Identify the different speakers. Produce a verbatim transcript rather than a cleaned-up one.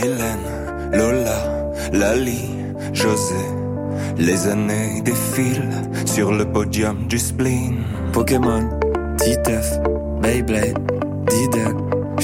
Speaker 1: Hélène, Lola, Lali, José. Les années défilent sur le podium du spleen.
Speaker 2: Pokémon, Titeuf, Beyblade, Didac,